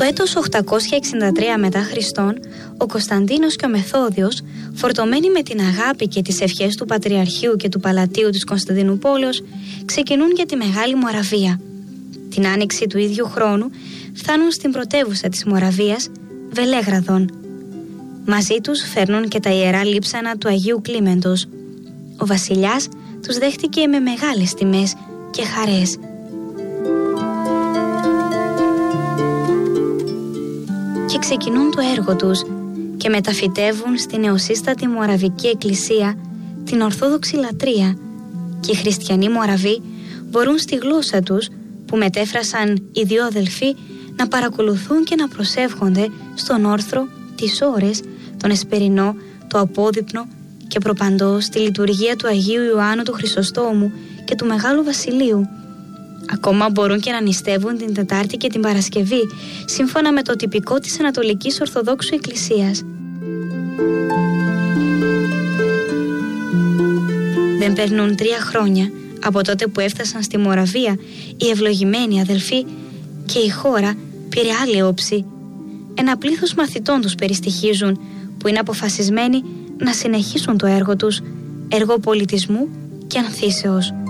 Το έτος 863 μετά Χριστόν, ο Κωνσταντίνος και ο Μεθόδιος, φορτωμένοι με την αγάπη και τις ευχές του Πατριαρχείου και του Παλατίου της Κωνσταντινούπολης, ξεκινούν για τη Μεγάλη Μοραβία. Την άνοιξη του ίδιου χρόνου φτάνουν στην πρωτεύουσα της Μοραβίας, Βελέγραδον. Μαζί τους φέρνουν και τα ιερά λείψανα του Αγίου Κλίμεντος. Ο βασιλιάς τους δέχτηκε με μεγάλες τιμές και χαρές. Και ξεκινούν το έργο τους και μεταφυτεύουν στη νεοσύστατη Μοραβική Εκκλησία την Ορθόδοξη λατρεία, και οι χριστιανοί Μοραβοί μπορούν στη γλώσσα τους, που μετέφρασαν οι δύο αδελφοί, να παρακολουθούν και να προσεύχονται στον όρθρο, τις ώρες, τον εσπερινό, το απόδειπνο και προπαντός τη λειτουργία του Αγίου Ιωάννου του Χρυσοστόμου και του Μεγάλου Βασιλείου. Ακόμα μπορούν και να νηστεύουν την Τετάρτη και την Παρασκευή, σύμφωνα με το τυπικό της Ανατολικής Ορθοδόξου Εκκλησίας. Δεν περνούν 3 χρόνια από τότε που έφτασαν στη Μοραβία οι ευλογημένοι αδελφοί, και η χώρα πήρε άλλη όψη. Ένα πλήθος μαθητών τους περιστοιχίζουν, που είναι αποφασισμένοι να συνεχίσουν το έργο τους, έργο πολιτισμού και ανθίσεως.